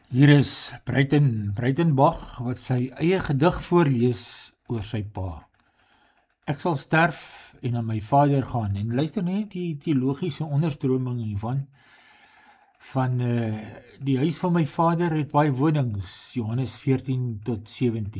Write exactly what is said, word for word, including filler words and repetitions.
Hier is Bruiten Bruitenbach wat sy eie gedig voorlees oor sy pa. Ek sal sterf en aan my vader gaan, en luister net die teologiese onderstroming hiervan, van uh, die huis van my vader het baie wonings, Johannes veertien tot sewentien.